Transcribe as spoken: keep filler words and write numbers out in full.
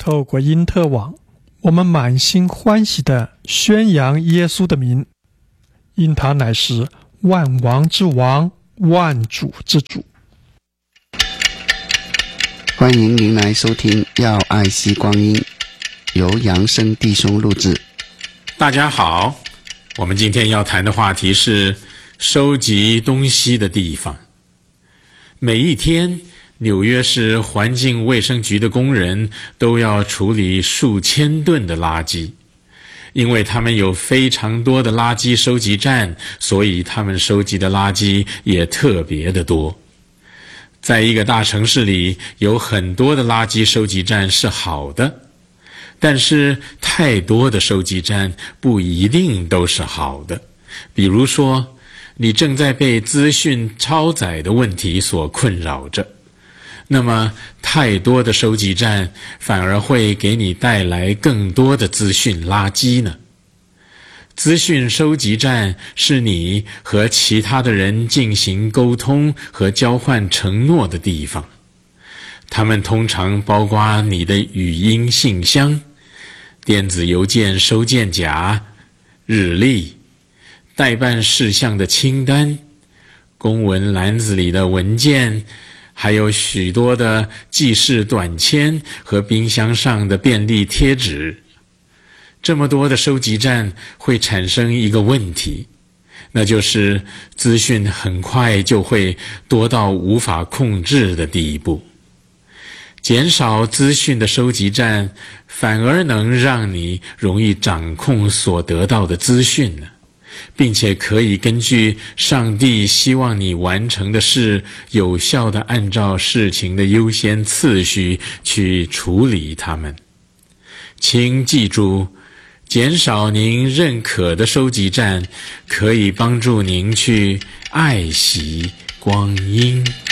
透过因特网，我们满心欢喜地宣扬耶稣的名，因他乃是万王之王，万主之主。 欢迎您来收听要爱惜光阴，由扬生弟兄录制。 大家好，我们今天要谈的话题是收集东西的地方。每一天，纽约市环境卫生局的工人都要处理数千吨的垃圾。因为他们有非常多的垃圾收集站，所以他们收集的垃圾也特别的多。在一个大城市里，有很多的垃圾收集站是好的，但是太多的收集站不一定都是好的。比如说，你正在被资讯超载的问题所困扰着，那么太多的收集站反而会给你带来更多的资讯垃圾呢。资讯收集站是你和其他的人进行沟通和交换承诺的地方，它们通常包括你的语音信箱、电子邮件收件夹、日历、待办事项的清单、公文篮子里的文件，还有许多的记事短签和冰箱上的便利贴纸。这么多的收集站会产生一个问题，那就是资讯很快就会多到无法控制的地步。减少资讯的收集站，反而能让你容易掌控所得到的资讯呢，并且可以根据上帝希望你完成的事，有效地按照事情的优先次序去处理它们。请记住，减少您认可的收集站，可以帮助您去爱惜光阴。